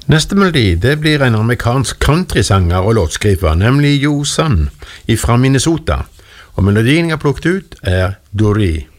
Neste melodi det blir en amerikansk countrysanger og låtskriver, nemlig Joe Sun fra Minnesota, og melodien jeg har plukket ut er Doree.